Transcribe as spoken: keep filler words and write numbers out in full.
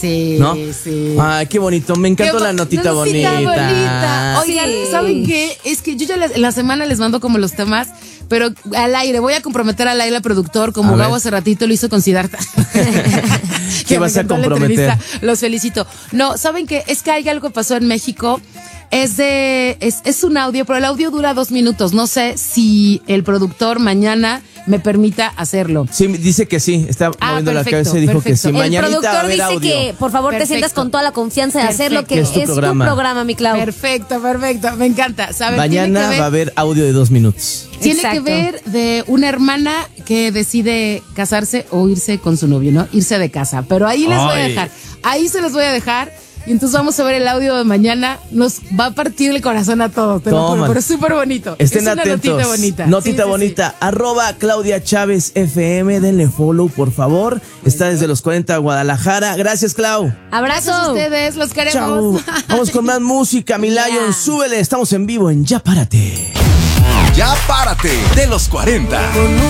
Sí, ¿no? sí. Ay, qué bonito. Me encantó Qué la notita, notita bonita. bonita. Oigan, Sí. ¿saben qué? Es que yo ya les- en la semana les mando como los temas, pero al aire. Voy a comprometer a Laila, productor, como A Gabo ver. hace ratito lo hizo con Siddhartha. ¿Qué me vas a encantó la comprometer? entrevista. Los felicito. No, ¿saben qué? Es que hay algo que pasó en México. Es de, es, es un audio, pero el audio dura dos minutos. No sé si el productor mañana me permita hacerlo. Sí, dice que sí. Está Ah, moviendo la perfecto, cabeza y dijo que perfecto. sí. El El Mañanita va a productor haber dice audio. que por favor te Perfecto. sientas con toda la confianza de hacerlo, que Perfecto. es, Es tu tu programa. programa, mi Clau. Perfecto, perfecto. Me encanta. ¿Saben? Tiene Mañana que ver- va a haber audio de dos minutos. Tiene Exacto. que ver de una hermana que decide casarse o irse con su novio, ¿no? Irse de casa. Pero ahí les voy a Ay. dejar. Ahí se los voy a dejar. Y entonces vamos a ver el audio de mañana. Nos va a partir el corazón a todos, te lo juro, Toman. pero es súper bonito. Estén es una atentos. notita bonita. Notita Sí, sí, bonita. Arroba Claudia Chávez F M. Denle follow, por favor. Está desde los cuarenta Guadalajara. Gracias, Clau. sí. Abrazo. Gracias a ustedes, los Chao. queremos. Vamos con más música, mi Ya. Lion. Súbele. Estamos en vivo en Ya Párate. Ya párate de los cuarenta.